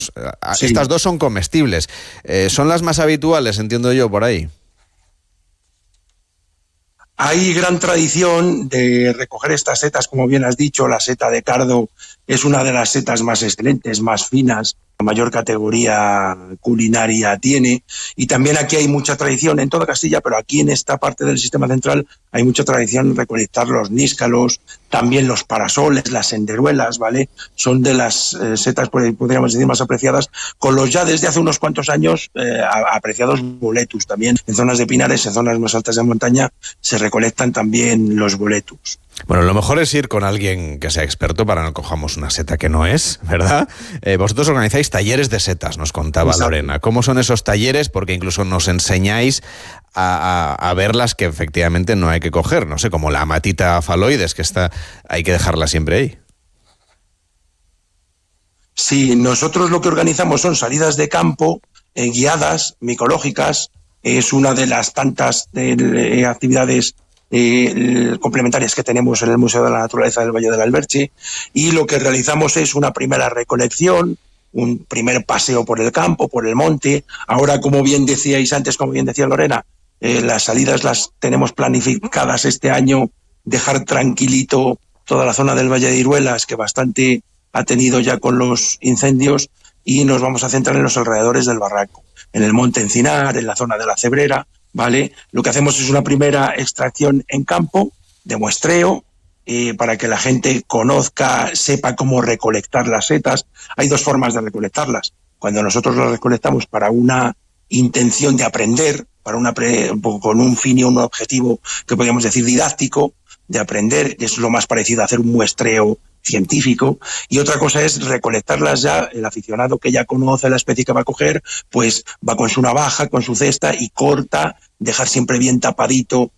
Sí. Estas dos son comestibles. ¿Son las más habituales, entiendo yo, por ahí? Hay gran tradición de recoger estas setas, como bien has dicho. La seta de cardo es una de las setas más excelentes, más finas, la mayor categoría culinaria tiene. Y también aquí hay mucha tradición en toda Castilla, pero aquí en esta parte del sistema central hay mucha tradición en recolectar los níscalos, también los parasoles, las senderuelas, ¿vale? Son de las setas, podríamos decir, más apreciadas, con los ya desde hace unos cuantos años apreciados boletus. También en zonas de pinares, en zonas más altas de montaña, se recolectan también los boletus. Bueno, lo mejor es ir con alguien que sea experto para no cojamos una seta que no es, ¿verdad? Vosotros organizáis talleres de setas, nos contaba Exacto. Lorena. ¿Cómo son esos talleres? Porque incluso nos enseñáis a ver las que efectivamente no hay que coger, no sé, como la amatita faloides, que hay que dejarla siempre ahí. Sí, nosotros lo que organizamos son salidas de campo guiadas, micológicas. Es una de las tantas actividades complementarias que tenemos en el Museo de la Naturaleza del Valle del Alberche, y lo que realizamos es una primera recolección, un primer paseo por el campo, por el monte. Ahora, como bien decíais antes, como bien decía Lorena, las salidas las tenemos planificadas este año, dejar tranquilito toda la zona del Valle de Iruelas, que bastante ha tenido ya con los incendios, y nos vamos a centrar en los alrededores del barranco, en el monte Encinar, en la zona de la Cebrera, ¿vale? Lo que hacemos es una primera extracción en campo, de muestreo, para que la gente conozca, sepa cómo recolectar las setas. Hay dos formas de recolectarlas. Cuando nosotros las recolectamos para una intención de aprender, con un fin y un objetivo que podríamos decir didáctico, de aprender, que es lo más parecido a hacer un muestreo científico. Y otra cosa es recolectarlas ya. El aficionado que ya conoce la especie que va a coger, pues va con su navaja, con su cesta y corta, dejar siempre bien tapadito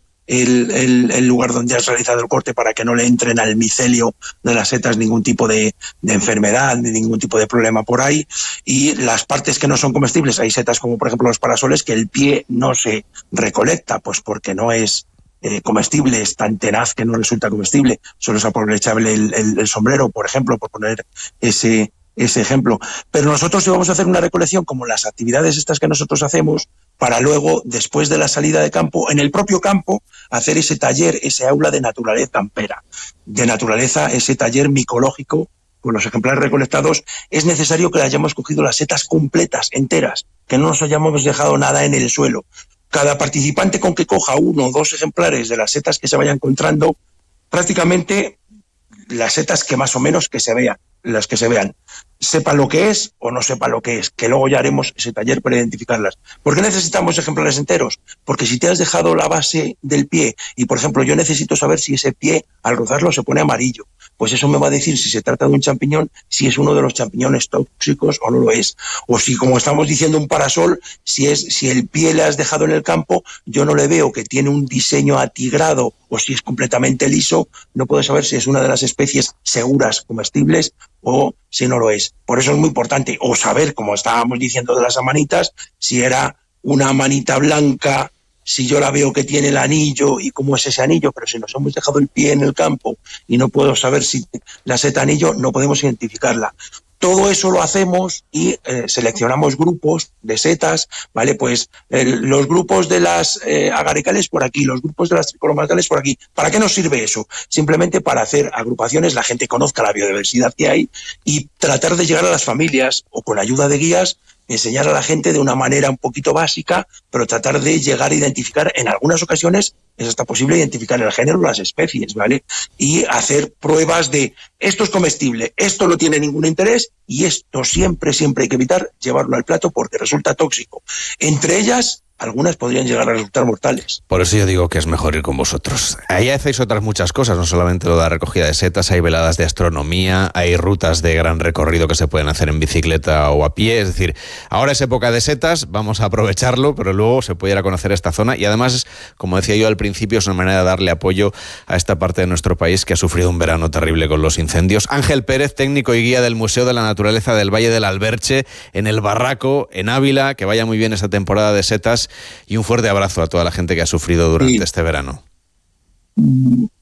el lugar donde has realizado el corte para que no le entren al micelio de las setas ningún tipo de enfermedad ni ningún tipo de problema por ahí. Y las partes que no son comestibles, hay setas como por ejemplo los parasoles, que el pie no se recolecta, pues porque no es comestible, es tan tenaz que no resulta comestible. Solo es aprovechable el sombrero, por ejemplo, por poner ese ejemplo. Pero nosotros íbamos a hacer una recolección como las actividades estas que nosotros hacemos, para luego, después de la salida de campo, en el propio campo, hacer ese taller, ese aula de naturaleza campera, de naturaleza, ese taller micológico. Con los ejemplares recolectados es necesario que hayamos cogido las setas completas, enteras, que no nos hayamos dejado nada en el suelo. Cada participante con que coja 1 o 2 ejemplares de las setas que se vaya encontrando, prácticamente las setas que más o menos que se vean, las que se vean, sepa lo que es o no sepa lo que es, que luego ya haremos ese taller para identificarlas. ¿Por qué necesitamos ejemplares enteros? Porque si te has dejado la base del pie y, por ejemplo, yo necesito saber si ese pie al rozarlo se pone amarillo, pues eso me va a decir si se trata de un champiñón, si es uno de los champiñones tóxicos o no lo es. O si, como estamos diciendo, un parasol, si el pie le has dejado en el campo, yo no le veo que tiene un diseño atigrado o si es completamente liso, no puedo saber si es una de las especies seguras comestibles o si no lo es. Por eso es muy importante, o saber, como estábamos diciendo de las amanitas, si era una amanita blanca, si yo la veo que tiene el anillo y cómo es ese anillo. Pero si nos hemos dejado el pie en el campo y no puedo saber si la seta anillo, no podemos identificarla. Todo eso lo hacemos y seleccionamos grupos de setas, ¿vale? Pues los grupos de las agaricales por aquí, los grupos de las tricolomatales por aquí. ¿Para qué nos sirve eso? Simplemente para hacer agrupaciones, la gente conozca la biodiversidad que hay y tratar de llegar a las familias o con ayuda de guías, enseñar a la gente de una manera un poquito básica, pero tratar de llegar a identificar, en algunas ocasiones es hasta posible identificar el género o las especies, ¿vale? Y hacer pruebas de esto es comestible, esto no tiene ningún interés y esto siempre hay que evitar llevarlo al plato porque resulta tóxico. Entre ellas, algunas podrían llegar a resultar mortales. Por eso yo digo que es mejor ir con vosotros. Ahí hacéis otras muchas cosas, no solamente lo de la recogida de setas, hay veladas de astronomía, hay rutas de gran recorrido que se pueden hacer en bicicleta o a pie. Es decir, ahora es época de setas, vamos a aprovecharlo, pero luego se puede ir a conocer esta zona y además, como decía yo al principio, es una manera de darle apoyo a esta parte de nuestro país que ha sufrido un verano terrible con los incendios. Ángel Pérez, técnico y guía del Museo de la Naturaleza del Valle del Alberche, en el Barraco, en Ávila, que vaya muy bien esta temporada de setas. Y un fuerte abrazo a toda la gente que ha sufrido durante este verano.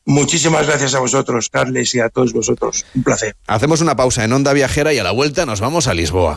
Muchísimas gracias a vosotros, Carles, y a todos vosotros. Un placer. Hacemos una pausa en Onda Viajera y a la vuelta nos vamos a Lisboa.